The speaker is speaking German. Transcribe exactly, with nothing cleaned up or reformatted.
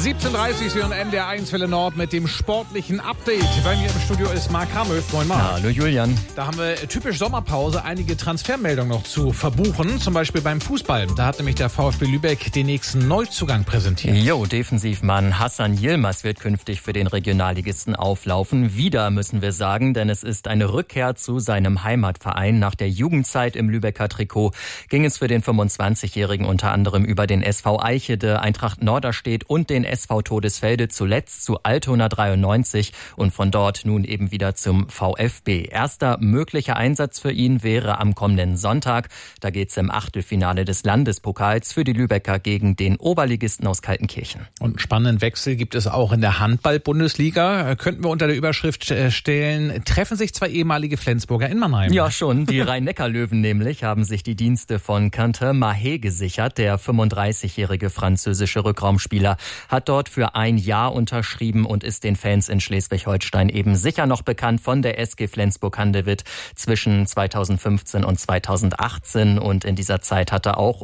siebzehn Uhr dreißig, Sie hören N D R eins Welle Nord mit dem sportlichen Update. Bei mir im Studio ist Marc Hamöf. Moin Marc. Hallo Julian. Da haben wir typisch Sommerpause einige Transfermeldungen noch zu verbuchen. Zum Beispiel beim Fußball. Da hat nämlich der VfB Lübeck den nächsten Neuzugang präsentiert. Jo, Defensivmann Hassan Yilmaz wird künftig für den Regionalligisten auflaufen. Wieder müssen wir sagen, denn es ist eine Rückkehr zu seinem Heimatverein. Nach der Jugendzeit im Lübecker Trikot ging es für den fünfundzwanzigjährigen unter anderem über den S V Eichede, Eintracht Norderstedt und den S V Todesfelde, zuletzt zu Altona dreiundneunzig und von dort nun eben wieder zum VfB. Erster möglicher Einsatz für ihn wäre am kommenden Sonntag. Da geht's im Achtelfinale des Landespokals für die Lübecker gegen den Oberligisten aus Kaltenkirchen. Und einen spannenden Wechsel gibt es auch in der Handball-Bundesliga. Könnten wir unter der Überschrift stellen, treffen sich zwei ehemalige Flensburger in Mannheim. Ja schon, die Rhein-Neckar-Löwen nämlich haben sich die Dienste von Quentin Mahé gesichert. Der fünfunddreißigjährige französische Rückraumspieler hat dort für ein Jahr unterschrieben und ist den Fans in Schleswig-Holstein eben sicher noch bekannt von der S G Flensburg-Handewitt zwischen zweitausendfünfzehn und zweitausendachtzehn. Und in dieser Zeit hat er auch